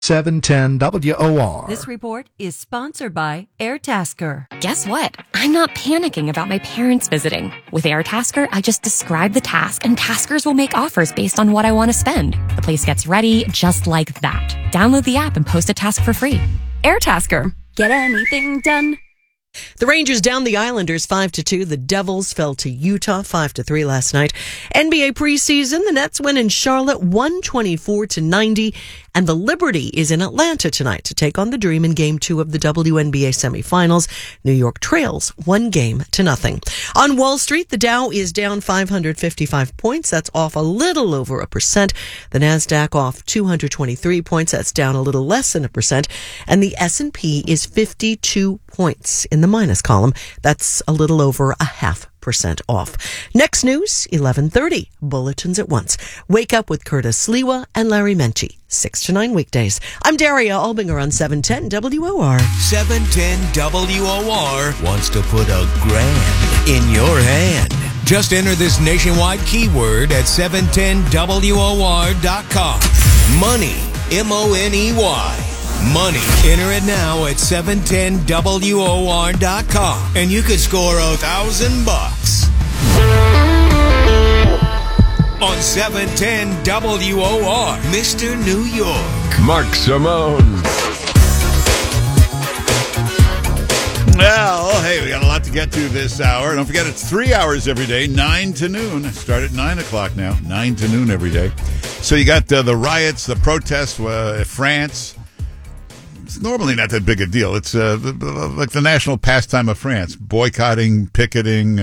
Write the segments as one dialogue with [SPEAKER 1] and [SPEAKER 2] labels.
[SPEAKER 1] 710 WOR.
[SPEAKER 2] This report is sponsored by AirTasker.
[SPEAKER 3] Guess what? I'm not panicking about my parents visiting. With AirTasker, I just describe the task, and taskers will make offers based on what I want to spend. The place gets ready just like that. Download the app and post a task for free. AirTasker. Get anything done.
[SPEAKER 4] The Rangers down the Islanders 5-2. The Devils fell to Utah 5-3 last night. NBA preseason, the Nets win in Charlotte 124-90. And the Liberty is in Atlanta tonight to take on the Dream in Game 2 of the WNBA semifinals. New York trails 1-0. On Wall Street, the Dow is down 555 points. That's off a little over 1%. The NASDAQ off 223 points. That's down a little less than 1%. And the S&P is 52 points in the minus column. That's a little over 0.5% off. Next news, 11:30. Bulletins at once. Wake up with Curtis Sliwa and Larry Menti. 6 to 9 weekdays. I'm Daria Albinger on 710 WOR.
[SPEAKER 5] 710 WOR wants to put $1,000 in your hand. Just enter this nationwide keyword at 710WOR.com. Money. MONEY. Money. Enter it now at 710WOR.com and you could score $1,000 on 710 WOR, Mr. New York.
[SPEAKER 6] Mark Simone.
[SPEAKER 7] Well, hey, we got a lot to get to this hour. Don't forget, it's 3 hours every day, 9 to noon. Start at 9 o'clock now, 9 to noon every day. So you got the riots, the protests, France. It's normally not that big a deal. It's like the national pastime of France, boycotting, picketing,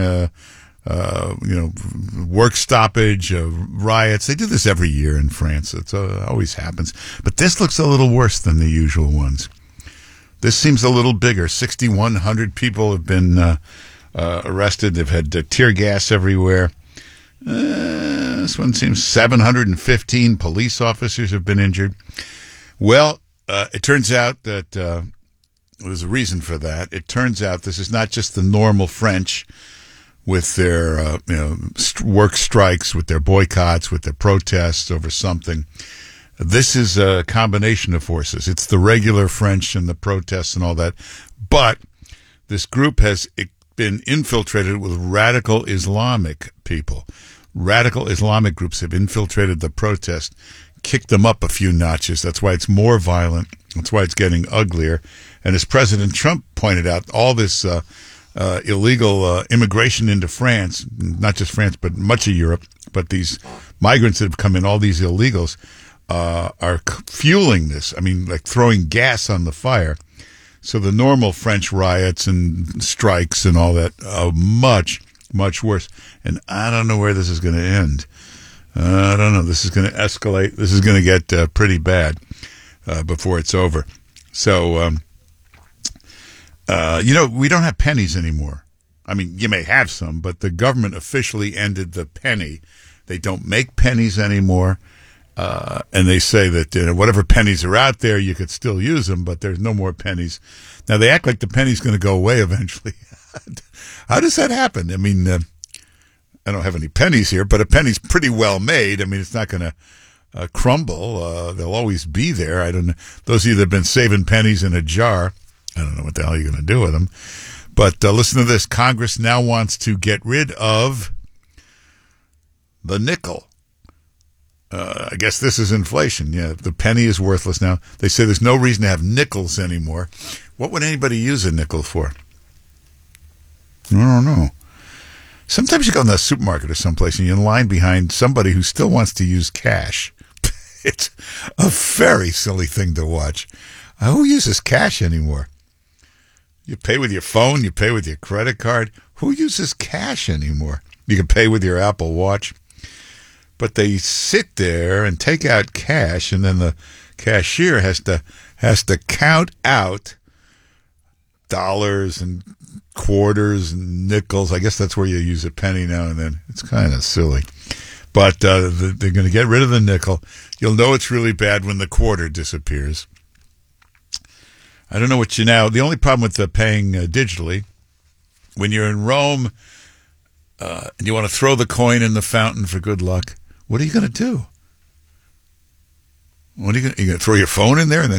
[SPEAKER 7] work stoppage, riots. They do this every year in France. It always happens. But this looks a little worse than the usual ones. This seems a little bigger. 6,100 people have been arrested. They've had tear gas everywhere. This one seems 715 police officers have been injured. Well, it turns out that there's a reason for that. It turns out this is not just the normal French with their work strikes, with their boycotts, with their protests over something. This is a combination of forces. It's the regular French and the protests and all that. But this group has been infiltrated with radical Islamic people. Radical Islamic groups have infiltrated the protest, kicked them up a few notches. That's why it's more violent. That's why it's getting uglier. And as President Trump pointed out, all this illegal immigration into France, not just France, but much of Europe, but these migrants that have come in, all these illegals, are fueling this. I mean, like throwing gas on the fire. So the normal French riots and strikes and all that are much, much worse. And I don't know where this is going to end. I don't know. This is going to escalate. This is going to get pretty bad before it's over. So, we don't have pennies anymore. I mean, you may have some, but the government officially ended the penny. They don't make pennies anymore. And they say that whatever pennies are out there, you could still use them, but there's no more pennies. Now, they act like the penny's going to go away eventually. How does that happen? I mean, I don't have any pennies here, but a penny's pretty well made. I mean, it's not going to crumble. They'll always be there. I don't know. Those of you that have been saving pennies in a jar, I don't know what the hell you're going to do with them. But listen to this. Congress now wants to get rid of the nickel. I guess this is inflation. Yeah, the penny is worthless now. They say there's no reason to have nickels anymore. What would anybody use a nickel for? I don't know. Sometimes you go in the supermarket or someplace and you're in line behind somebody who still wants to use cash. It's a very silly thing to watch. Who uses cash anymore? You pay with your phone, you pay with your credit card. Who uses cash anymore? You can pay with your Apple Watch. But they sit there and take out cash, and then the cashier has to count out dollars and quarters and nickels. I guess that's where you use a penny now and then. It's kind of silly. But they're going to get rid of the nickel. You'll know it's really bad when the quarter disappears. I don't know what the only problem with paying digitally, when you're in Rome and you want to throw the coin in the fountain for good luck, what are you going to do? What are you going to throw your phone in there and then